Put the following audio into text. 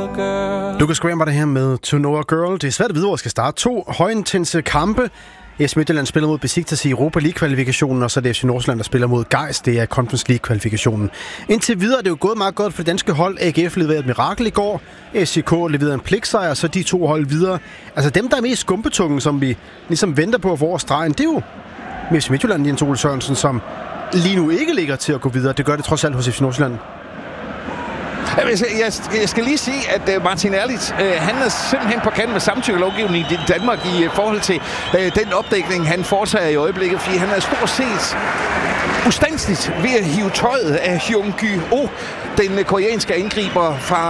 Lucas Graham var det her med To Know a Girl. Det er svært at vide, hvor skal starte. 2 højintense kampe. FC Midtjylland spiller mod Besiktas i Europa League-kvalifikationen, og så er det FC Nordsjælland, der spiller mod Gais. Det er Conference League-kvalifikationen. Indtil videre er det jo gået meget godt for det danske hold. AGF leverede et mirakel i går. SCK leverede en pligtsejr, så de 2 hold videre. Altså dem, der er mest skumpetunge, som vi ligesom venter på for stregen, det er jo FC Midtjylland, Jens Ole Sørensen, som lige nu ikke ligger til at gå videre. Det gør det trods alt hos FC Nordsjælland. Jeg skal lige sige, at Martin Erlitz, han er simpelthen på kant med samtykkelovgivningen i Danmark i forhold til den opdækning, han foretager i øjeblikket, fordi han er stort set ustandsligt ved at hive tøjet af Hyun-Gyu Oh, den koreanske angriber fra